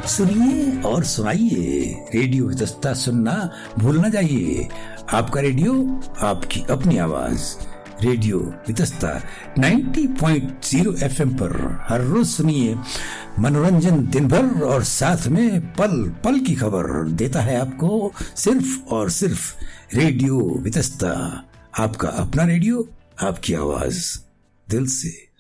सुनिए और सुनाइए, रेडियो वितस्ता सुनना भूल न जाइए। आपका रेडियो, आपकी अपनी आवाज। रेडियो वितस्ता 90.0 FM पर हर रोज सुनिए मनोरंजन दिन भर, और साथ में पल पल की खबर देता है आपको सिर्फ और सिर्फ रेडियो वितस्ता। आपका अपना रेडियो, आपकी आवाज, दिल से।